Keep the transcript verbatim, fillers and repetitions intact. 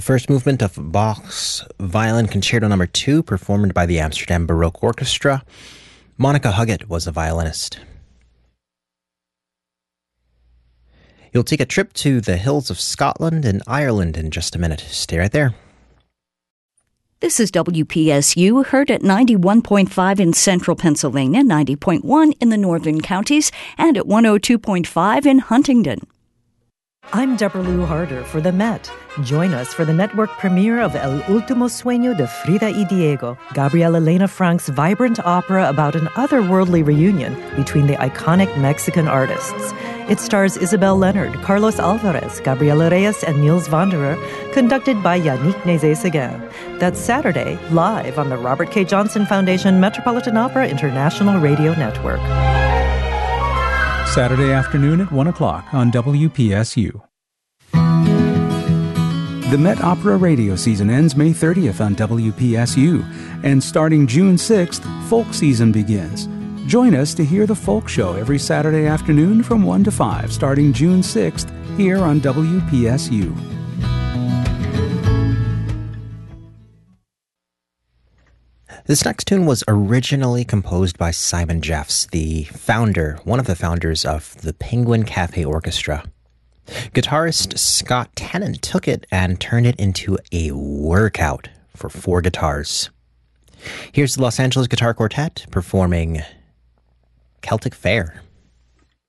first movement of Bach's Violin Concerto Number two, performed by the Amsterdam Baroque Orchestra. Monica Huggett was the violinist. You'll take a trip to the hills of Scotland and Ireland in just a minute. Stay right there. This is W P S U, heard at ninety-one point five in central Pennsylvania, ninety point one in the northern counties, and at one oh two point five in Huntingdon. I'm Deborah Lou Harder for The Met. Join us for the network premiere of El Último Sueño de Frida y Diego, Gabriela Elena Frank's vibrant opera about an otherworldly reunion between the iconic Mexican artists. It stars Isabel Leonard, Carlos Alvarez, Gabriela Reyes, and Niels Wanderer, conducted by Yannick Nézet-Séguin. That's Saturday, live on the Robert K. Johnson Foundation Metropolitan Opera International Radio Network. Saturday afternoon at one o'clock on W P S U. The Met Opera radio season ends May thirtieth on W P S U, and starting June sixth, folk season begins. Join us to hear the Folk Show every Saturday afternoon from one to five, starting June sixth, here on W P S U. This next tune was originally composed by Simon Jeffs, the founder, one of the founders of the Penguin Cafe Orchestra. Guitarist Scott Tennant took it and turned it into a workout for four guitars. Here's the Los Angeles Guitar Quartet performing Celtic Fair.